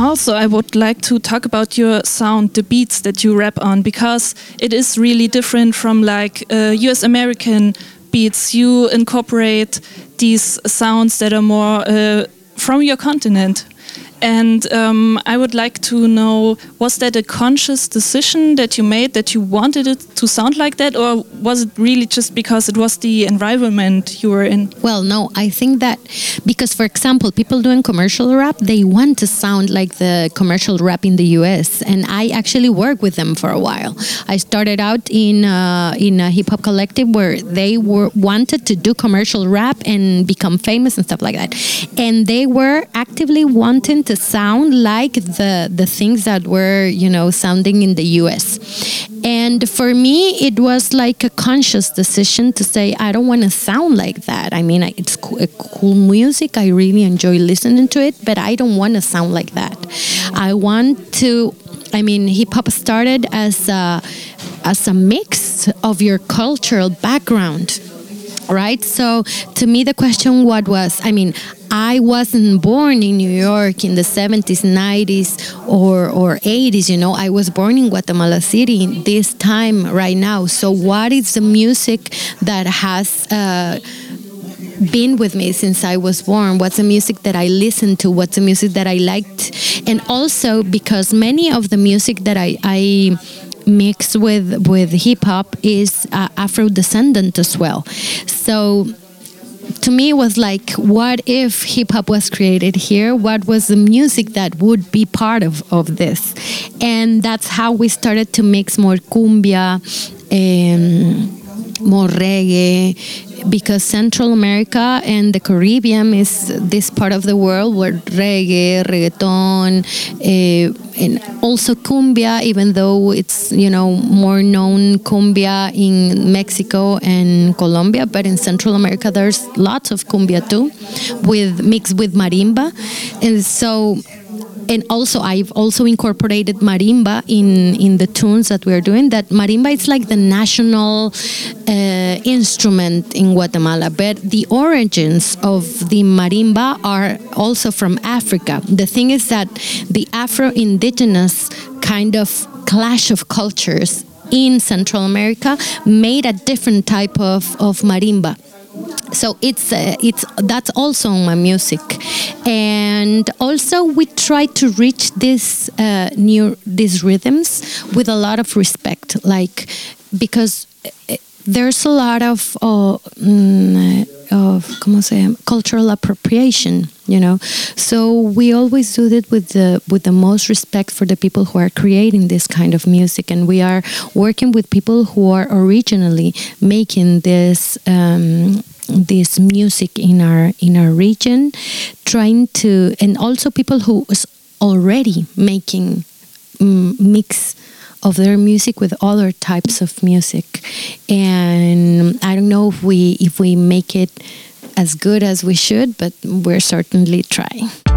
also, I would like to talk about your sound, the beats that you rap on, because it is really different from like US American beats. You incorporate these sounds that are more from your continent. And I would like to know, was that a conscious decision that you made, that you wanted it to sound like that, or was it really just because it was the environment you were in? Well, no, I think that because, for example, people doing commercial rap, they want to sound like the commercial rap in the US, and I actually worked with them for a while. I started out in a hip hop collective where they wanted to do commercial rap and become famous and stuff like that, and they were actively wanting to sound like the things that were, sounding in the US. And for me, it was like a conscious decision to say, I don't want to sound like that. I mean, it's cool music. I really enjoy listening to it, but I don't want to sound like that. Hip hop started as a mix of your cultural background, right? So to me, the question I wasn't born in New York in the 70s, 90s, or 80s, I was born in Guatemala City this time right now. So what is the music that has been with me since I was born? What's the music that I listened to? What's the music that I liked? And also because many of the music that I mix with hip hop is Afro-descendant as well. So to me, it was like, what if hip hop was created here? What was the music that would be part of this? And that's how we started to mix more cumbia, more reggae, because Central America and the Caribbean is this part of the world where reggaeton, and also cumbia, even though it's, more known cumbia in Mexico and Colombia, but in Central America there's lots of cumbia too, mixed with marimba. And also, I've also incorporated marimba in the tunes that we're doing. That marimba is like the national instrument in Guatemala, but the origins of the marimba are also from Africa. The thing is that the Afro-indigenous kind of clash of cultures in Central America made a different type of marimba. So that's also my music, and also we try to reach these rhythms with a lot of respect, because there's a lot of cultural appropriation, So we always do it with the most respect for the people who are creating this kind of music, and we are working with people who are originally making this music in our region, and also people who is already making mix of their music with other types of music. And I don't know if we make it as good as we should, but we're certainly trying.